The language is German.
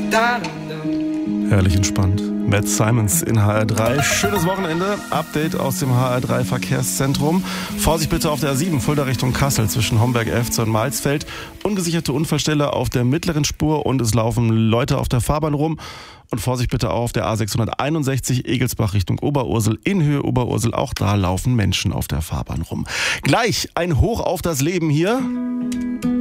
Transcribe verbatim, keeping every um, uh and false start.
Herrlich entspannt. Matt Simons in H R drei. Schönes Wochenende. Update aus dem H R drei Verkehrszentrum. Vorsicht bitte auf der A sieben, Fulda Richtung Kassel zwischen Homberg-Efze und Malsfeld. Ungesicherte Unfallstelle auf der mittleren Spur und es laufen Leute auf der Fahrbahn rum. Und Vorsicht bitte auch auf der A sechshunderteinundsechzig Egelsbach Richtung Oberursel. In Höhe Oberursel, auch da laufen Menschen auf der Fahrbahn rum. Gleich ein Hoch auf das Leben hier.